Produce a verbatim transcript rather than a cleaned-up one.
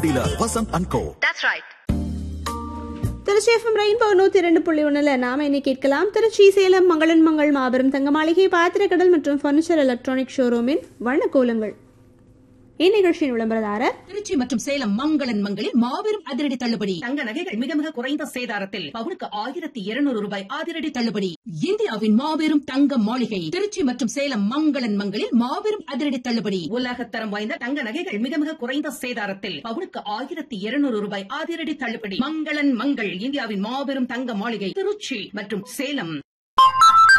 Dealer Vasanth and go. That's right. Trichy FM rainbow நூத்தி இரண்டு புள்ளி ஒண்ணுல நாம இன்னைக்கு கேட்கலாம். திருச்சி சேலம் மங்களன் மங்கள் மாபெரும் தங்க மாளிகை பாத்திரக்கடல் மற்றும் பர்னிச்சர் எலக்ட்ரானிக் ஷோரூமின் வண்ணக்கோலங்கள். இந்நிகழ்ச்சியின் விளம்பரதாரர் திருச்சி மற்றும் சேலம் மங்களன் மங்களில் மாபெரும் அதிரடி தள்ளுபடி. தங்க நகைகள் மிக மிக குறைந்த சேதாரத்தில் பவுனுக்கு ஆயிரத்தி இருநூறு ரூபாய் அதிரடி தள்ளுபடி. இந்தியாவின் மாபெரும் தங்க மாளிகை திருச்சி மற்றும் சேலம் மங்களன் மங்களில் மாபெரும் அதிரடி தள்ளுபடி. உலகத்தரம் வாய்ந்த தங்க நகைகள் மிக மிக குறைந்த சேதாரத்தில் பவுனுக்கு ஆயிரத்தி இருநூறு ரூபாய் அதிரடி தள்ளுபடி. மங்களன் மங்கள் இந்தியாவின் மாபெரும் தங்க மாளிகை திருச்சி மற்றும் சேலம்.